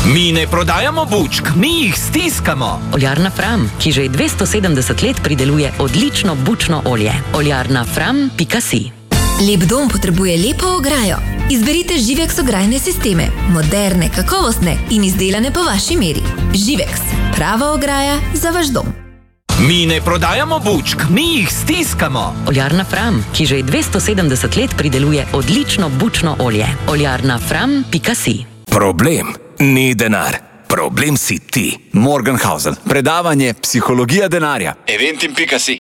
Mi ne prodajamo bučk, mi jih stiskamo. Oljarna Fram, ki že 270 let prideluje odlično bučno olje. oljarnafram.si. Lep dom potrebuje lepo ograjo. Izberite Živex ograjne sisteme. Moderne, kakovostne in izdelane po vaši meri. Živex. Prava ograja za vaš dom. Mi ne prodajamo bučk, mi jih stiskamo. Oljarna Fram, ki že 270 let prideluje odlično bučno olje. oljarnafram.si. Problem ni denar. Problem si ti. Morgenhausen. Predavanje Psihologija denarja. Eventim.si